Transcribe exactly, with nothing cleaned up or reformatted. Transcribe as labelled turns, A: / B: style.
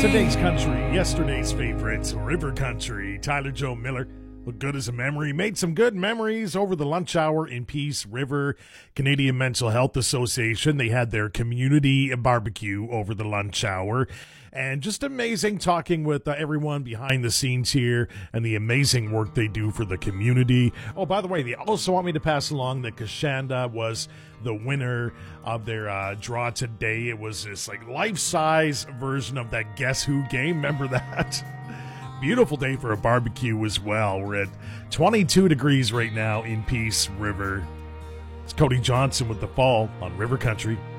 A: Today's country, yesterday's favorites, River Country. Tyler Joe Miller, look good as a memory. Made some good memories over the lunch hour in Peace River. Canadian Mental Health Association, they had their community barbecue over the lunch hour. And just amazing talking with uh, everyone behind the scenes here and the amazing work they do for the community. Oh, by the way, they also want me to pass along that Kashanda was the winner of their uh, draw today. It was this like life-size version of that Guess Who game. Remember that? Beautiful day for a barbecue as well. We're at twenty-two degrees right now in Peace River. It's Cody Johnson with The Fall on River Country.